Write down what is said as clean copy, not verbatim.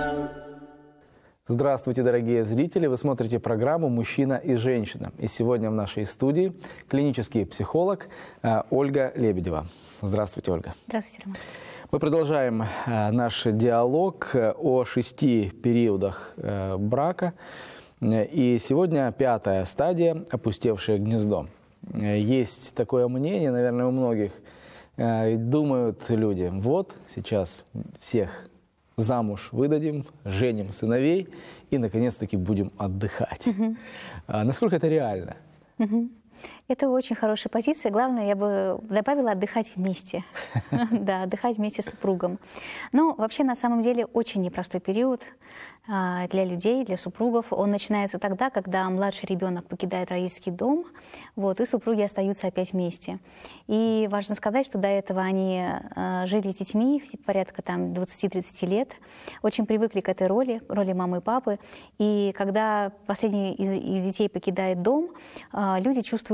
Здравствуйте, дорогие зрители! Вы смотрите программу «Мужчина и женщина». И сегодня в нашей студии клинический психолог Ольга Лебедева. Здравствуйте, Ольга. Здравствуйте, Роман. Мы продолжаем наш диалог о 6 периодах брака. И сегодня 5-я стадия – опустевшее гнездо. Есть такое мнение, наверное, у многих. Думают люди, вот сейчас всех замуж выдадим, женим сыновей и, наконец-таки, будем отдыхать. Насколько это реально? Это очень хорошая позиция. Главное, я бы добавила отдыхать вместе. Да, отдыхать вместе с супругом. Ну, вообще, на самом деле, очень непростой период для людей, для супругов. Он начинается тогда, когда младший ребенок покидает родительский дом, и супруги остаются опять вместе. И важно сказать, что до этого они жили с детьми порядка 20-30 лет, очень привыкли к этой роли мамы и папы. И когда последний из детей покидает дом, люди чувствуют